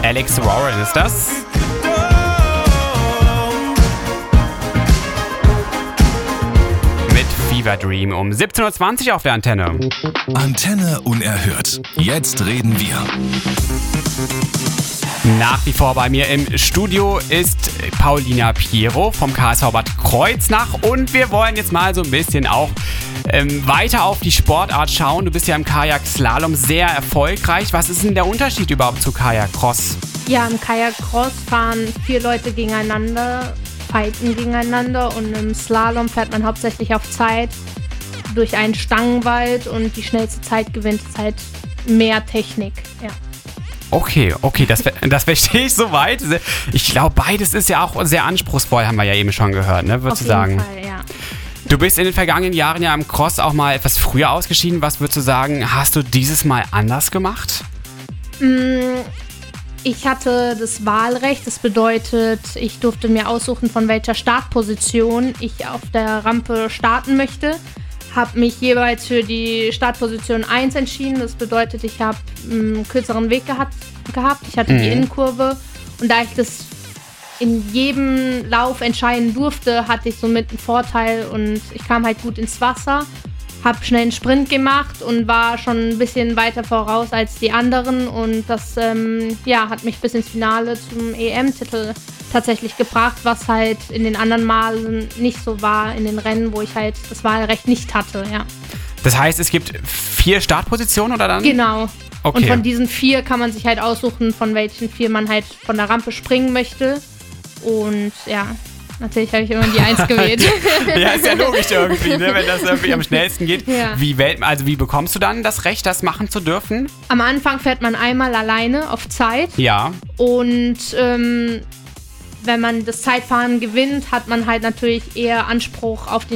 Alex Warren ist das. Mit Fever Dream um 17.20 Uhr auf der Antenne. Antenne unerhört. Jetzt reden wir. Nach wie vor bei mir im Studio ist Paulina Piero vom KSV Bad Kreuznach und wir wollen jetzt mal so ein bisschen auch weiter auf die Sportart schauen. Du bist ja im Kajak-Slalom sehr erfolgreich. Was ist denn der Unterschied überhaupt zu Kajak-Cross? Ja, im Kajak-Cross fahren 4 Leute gegeneinander, fighten gegeneinander und im Slalom fährt man hauptsächlich auf Zeit durch einen Stangenwald und die schnellste Zeit gewinnt halt mehr Technik, ja. Okay, das verstehe ich soweit. Ich glaube, beides ist ja auch sehr anspruchsvoll, haben wir ja eben schon gehört, ne? Würdest du sagen? Auf jeden Fall, ja. Du bist in den vergangenen Jahren ja im Cross auch mal etwas früher ausgeschieden. Was würdest du sagen, hast du dieses Mal anders gemacht? Ich hatte das Wahlrecht, das bedeutet, ich durfte mir aussuchen, von welcher Startposition ich auf der Rampe starten möchte. Habe mich jeweils für die Startposition 1 entschieden. Das bedeutet, ich habe einen kürzeren Weg gehabt. Ich hatte die Innenkurve und da ich das in jedem Lauf entscheiden durfte, hatte ich somit einen Vorteil und ich kam halt gut ins Wasser, habe schnell einen Sprint gemacht und war schon ein bisschen weiter voraus als die anderen und das hat mich bis ins Finale zum EM-Titel tatsächlich gebracht, was halt in den anderen Malen nicht so war, in den Rennen, wo ich halt das Wahlrecht nicht hatte, ja. Das heißt, es gibt 4 Startpositionen oder dann? Genau. Okay. Und von diesen 4 kann man sich halt aussuchen, von welchen 4 man halt von der Rampe springen möchte. Und ja, natürlich habe ich immer die 1 gewählt. Ja, ist ja logisch irgendwie, ne, wenn das irgendwie am schnellsten geht. Ja. Wie bekommst du dann das Recht, das machen zu dürfen? Am Anfang fährt man einmal alleine auf Zeit. Ja. Und wenn man das Zeitfahren gewinnt, hat man halt natürlich eher Anspruch auf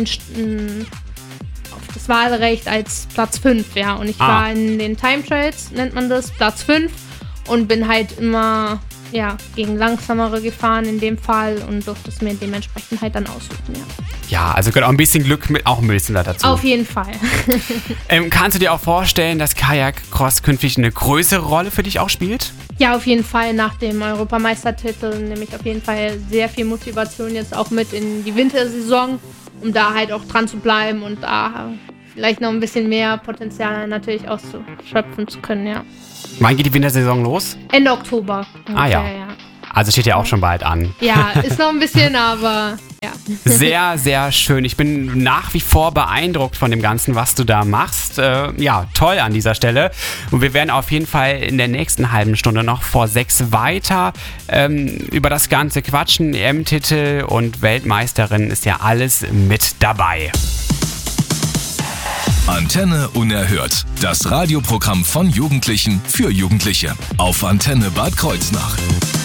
auf das Wahlrecht als Platz 5, ja. Und ich war in den Time Trials, nennt man das, Platz 5 und bin halt immer gegen Langsamere gefahren in dem Fall und durfte es mir dementsprechend halt dann aussuchen, ja. Ja, also gehört auch ein bisschen Glück mit, auch ein bisschen dazu. Auf jeden Fall. Kannst du dir auch vorstellen, dass Kajak-Cross künftig eine größere Rolle für dich auch spielt? Ja, auf jeden Fall. Nach dem Europameistertitel nehme ich auf jeden Fall sehr viel Motivation jetzt auch mit in die Wintersaison, um da halt auch dran zu bleiben und da vielleicht noch ein bisschen mehr Potenzial natürlich auszuschöpfen zu können, ja. Wann geht die Wintersaison los? Ende Oktober. Ah ja. Also steht ja auch schon bald an. Ja, ist noch ein bisschen, aber ja. Sehr, sehr schön. Ich bin nach wie vor beeindruckt von dem Ganzen, was du da machst. Toll an dieser Stelle. Und wir werden auf jeden Fall in der nächsten halben Stunde noch vor 6 weiter über das Ganze quatschen. EM-Titel und Weltmeisterin ist ja alles mit dabei. Antenne unerhört. Das Radioprogramm von Jugendlichen für Jugendliche. Auf Antenne Bad Kreuznach.